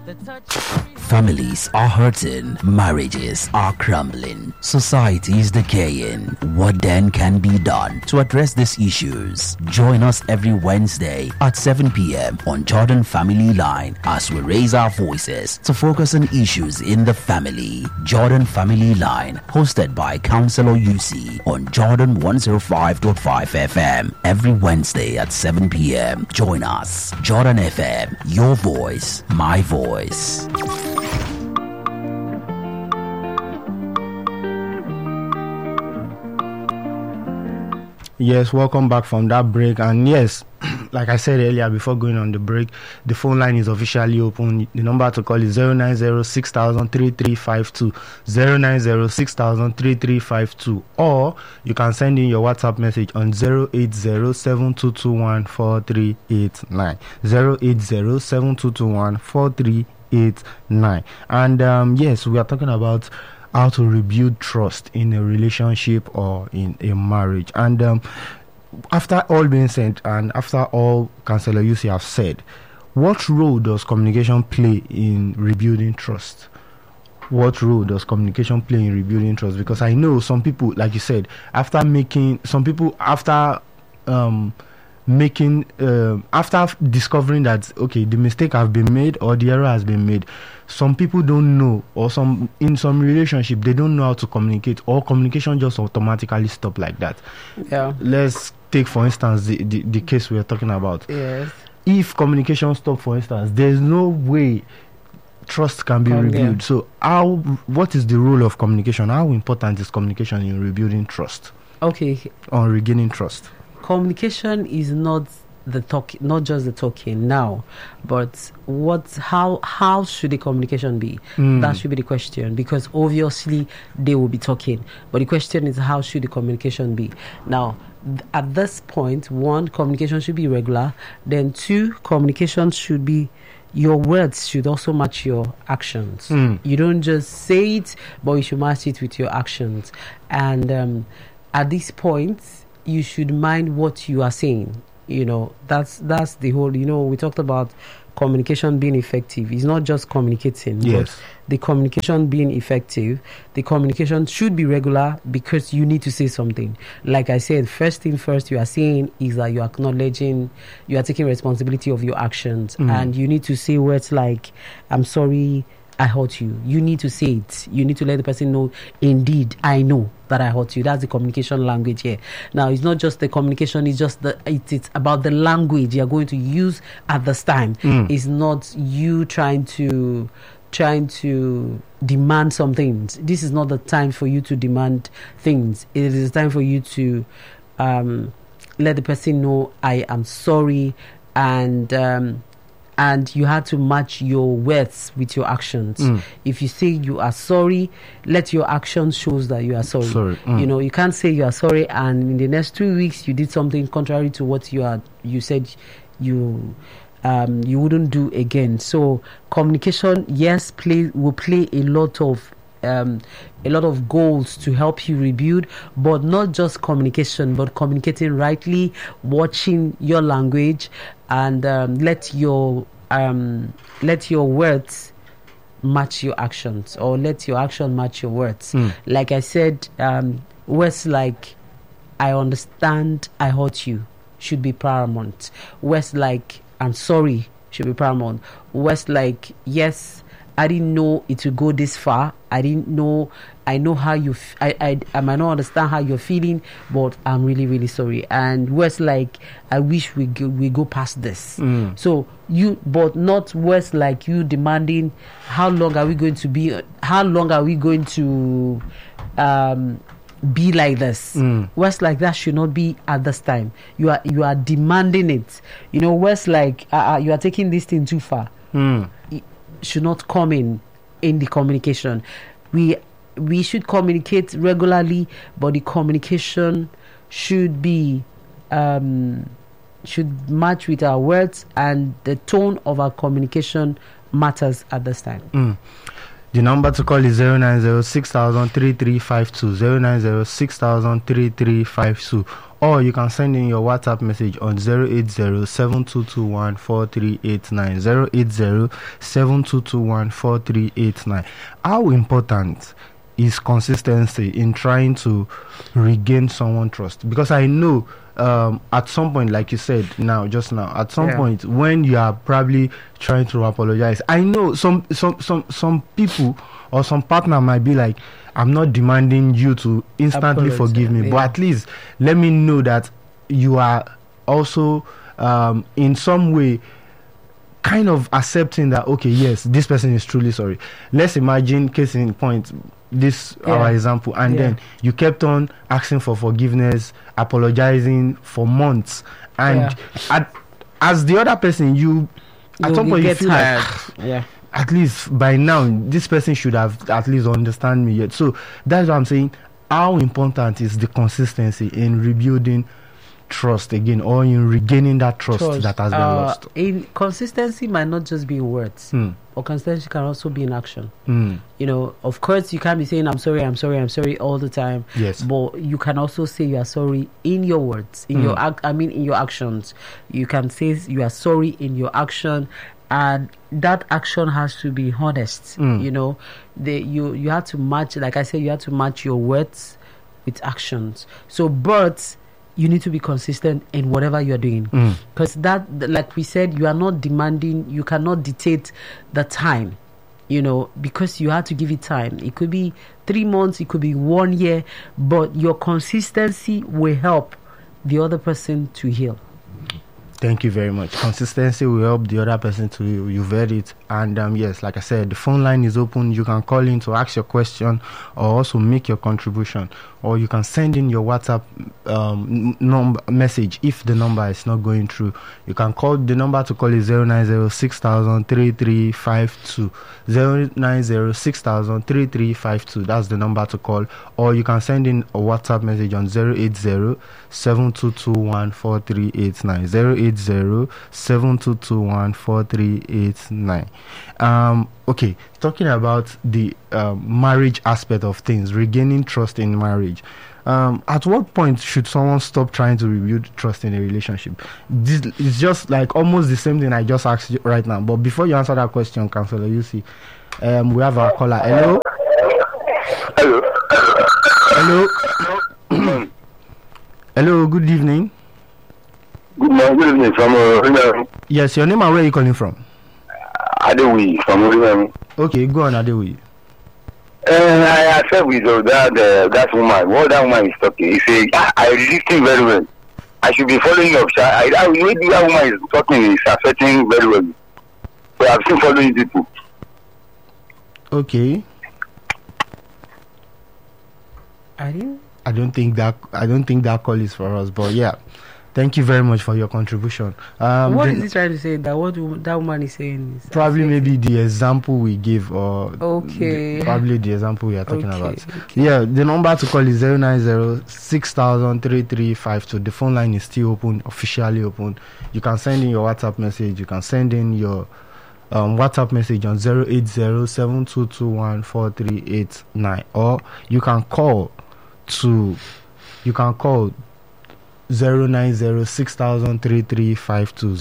Families are hurting, marriages are crumbling, society is decaying. What then can be done to address these issues? Join us every Wednesday at 7 p.m. on Jordan Family Line as we raise our voices to focus on issues in the family. Jordan Family Line, hosted by Counselor UC on Jordan 105.5 FM every Wednesday at 7 p.m. Join us. Jordan FM, your voice, my voice. Yes, welcome back from that break. And yes, like I said earlier before going on the break, the phone line is officially open. The number to call is 090-6000-3352, 090-6000-3352, or you can send in your WhatsApp message on 080-7221-4389, 080-7221-4389. And yes, we are talking about how to rebuild trust in a relationship or in a marriage. And after all being said, and after all Counselor Yusi have said, what role does communication play in rebuilding trust? What role does communication play in rebuilding trust? Because I know some people, like you said, after discovering that, okay, the mistake has been made or the error has been made, some people don't know, or in some relationship they don't know how to communicate, or communication just automatically stop like that. Yeah. Let's take for instance the case we are talking about. Yes. If communication stop, for instance, there's no way trust can be rebuilt. So what is the role of communication? How important is communication in rebuilding trust? Okay. Or regaining trust? Communication is not just the talking now, but how should the communication be? That should be the question, because obviously they will be talking, but the question is, how should the communication be? Now, at this point, one, communication should be regular. Then two, communication should be, your words should also match your actions. You don't just say it, but you should match it with your actions. And at this point, you should mind what you are saying. You know, that's the whole, we talked about communication being effective. It's not just communicating. Yes. But the communication being effective, the communication should be regular, because you need to say something. Like I said, first thing first, you are saying is that you are acknowledging, you are taking responsibility of your actions. And you need to say words like, I'm sorry I hurt you. You need to say it. You need to let the person know, indeed, I know that I hurt you. That's the communication language here. Now, it's not just the communication, it's just it's about the language you're going to use at this time. It's not you trying to demand some things. This is not the time for you to demand things. It is time for you to let the person know, I am sorry, and you have to match your words with your actions. If you say you are sorry, let your actions shows that you are sorry. You can't say you are sorry and in the next 2 weeks you did something contrary to what you said you wouldn't do again. So communication, yes, will play a lot of goals to help you rebuild, but not just communication, but communicating rightly, watching your language, and let your words match your actions, or let your action match your words. Like I said, words like, I understand I hurt you should be paramount. Words like, I'm sorry should be paramount. Words like, yes, I didn't know it would go this far. I know how you I might not understand how you're feeling, but I'm really, really sorry. And words like, I wish we go past this. So but not words like you demanding, how long are we going to be like this? Words like that should not be at this time. You are demanding it. Words like, you are taking this thing too far. It should not come in the communication. We should communicate regularly, but the communication should be should match with our words, and the tone of our communication matters at this time. The number to call is 09060003352, 09060003352, or you can send in your WhatsApp message on 08072214389, 08072214389. How important is consistency in trying to regain someone's trust? Because I know at some point, like you said just now, at some point when you are probably trying to apologize, I know some people or some partner might be like, I'm not demanding you to instantly forgive me, but at least let me know that you are also in some way kind of accepting that, okay, yes, this person is truly sorry. Let's imagine, case in point, this our example, and then you kept on asking for forgiveness, apologizing for months, and as the other person, you at some point you feel tired. Like at least by now this person should have at least understand me yet. So that's what I'm saying. How important is the consistency in rebuilding trust again, or in regaining that trust that has been lost? In consistency might not just be in words, or consistency can also be in action. You know, of course, you can't be saying I'm sorry all the time. Yes, but you can also say you are sorry in your words, in your in your actions. You can say you are sorry in your action, and that action has to be honest. You know, you have to match. Like I said, you have to match your words with actions. So, but you need to be consistent in whatever you're doing, because that, like we said, you are not demanding, you cannot dictate the time, you know, because you have to give it time. It could be 3 months, it could be 1 year, but your consistency will help the other person to heal. Thank you very much. Consistency will help the other person to heal. You've heard it. And yes, like I said, the phone line is open. You can call in to ask your question or also make your contribution, or you can send in your WhatsApp message if the number is not going through. You can call. The number to call is 09060003352, 09060003352. That's the number to call. Or you can send in a WhatsApp message on 08072214389, 08072214389. Okay, talking about the marriage aspect of things, regaining trust in marriage. At what point should someone stop trying to rebuild trust in a relationship? This is just like almost the same thing I just asked you right now. But before you answer that question, Counselor, you see, we have our caller. Hello. Hello. Hello. Hello. Good evening. Good morning. Good evening from Yes, your name and where are you calling from? Adewi from Urimen. Okay, go on, Adewi. I accept with that woman. What that woman is talking, he say, I listen very well. I should be following up. Maybe that woman is talking is affecting very well. But I'm still following people. Okay. I don't think that call is for us, but yeah. Thank you very much for your contribution. What is he trying to say? That what that woman is saying is probably maybe the example we give, or probably the example we are talking about. Okay. Yeah, the number to call is 09060003352. The phone line is still open, officially open. You can send in your WhatsApp message. You can send in your WhatsApp message on 08072214389, or you can call 09060003352,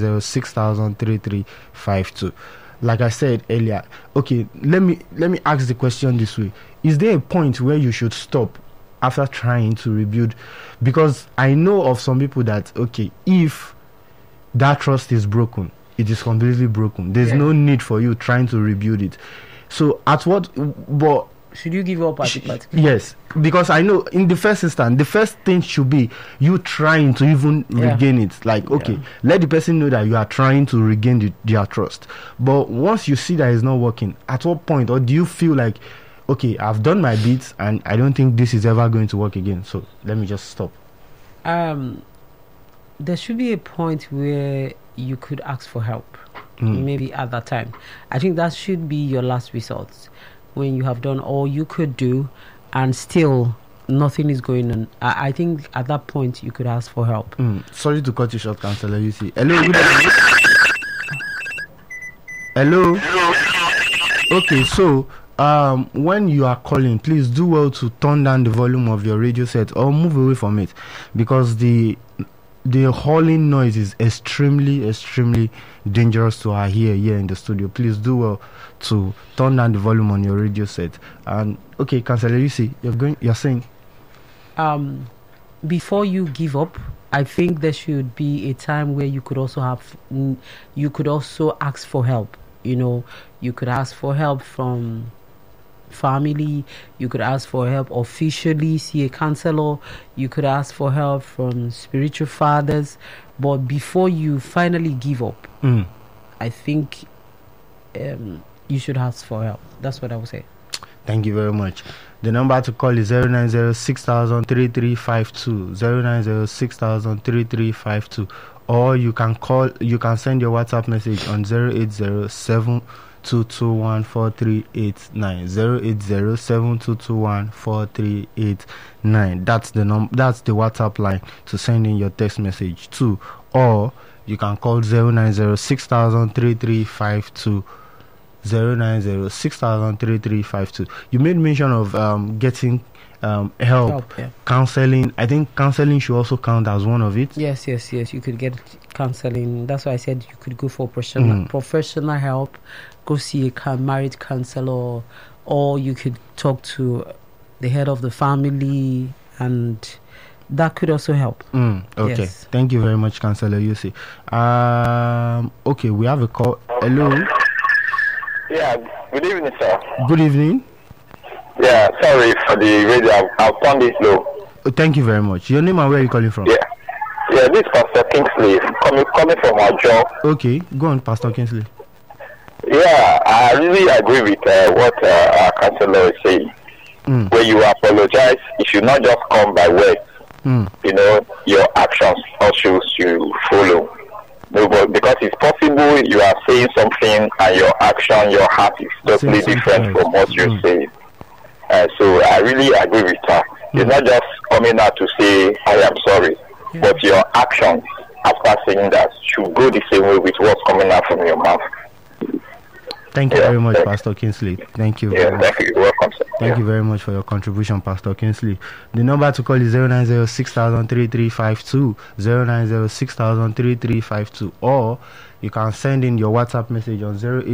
09060003352. Like I said earlier, okay, let me ask the question this way: is there a point where you should stop after trying to rebuild? Because I know of some people that, okay, if that trust is broken, it is completely broken. There's no need for you trying to rebuild it. So at what, but should you give up at the particular? Yes, because I know in the first instance, the first thing should be you trying to even regain it. Like, okay, let the person know that you are trying to regain their trust. But once you see that it's not working, at what point, or do you feel like, okay, I've done my bits and I don't think this is ever going to work again, so let me just stop? There should be a point where you could ask for help. Maybe at that time. I think that should be your last resort. When you have done all you could do and still nothing is going on, I think at that point you could ask for help. Sorry to cut you short, Counselor. You see. Hello, good evening. Hello. Okay, so when you are calling, please do well to turn down the volume of your radio set or move away from it, because the hauling noise is extremely dangerous to our ear here in the studio. Please do well to turn down the volume on your radio set. And okay, Councillor Lucy, you're saying Before you give up, I think there should be a time where you could also ask for help. You could ask for help from family, you could ask for help officially, see a counselor, you could ask for help from spiritual fathers, but before you finally give up, I think you should ask for help. That's what I would say. Thank you very much. The number to call is 09060003352, 09060003352, or you can send your WhatsApp message on 08072214389, 08072214389. That's the WhatsApp line to send in your text message to, or you can call 09060003352, 09060003352. You made mention of getting help, Yeah. counseling. I think counseling should also count as one of it. Yes. You could get counseling. That's why I said you could go for professional help, go see a married counselor, or you could talk to the head of the family, and that could also help. Okay. Yes. Thank you very much, Councillor Yusi. Okay, we have a call. Hello. Yeah, good evening, sir. Good evening. Yeah, sorry for the radio. I'll turn this low. Thank you very much. Your name and where are you calling from? Yeah, this is Pastor Kingsley coming from our job. Okay, go on, Pastor Kingsley. Yeah, I really agree with what our counselor is saying. When you apologize, it should not just come by words. Your actions also should follow. No, but because it's possible you are saying something and your action, your heart is totally different from what you're saying. So I really agree with her. It's not just coming out to say, I am sorry, but your actions after saying that should go the same way with what's coming out from your mouth. Thank you very much, Pastor Kingsley. Thank you. Thank you. You're welcome, sir. Thank you very much for your contribution, Pastor Kingsley. The number to call is 09060003352, 09060003352, or you can send in your WhatsApp message on 08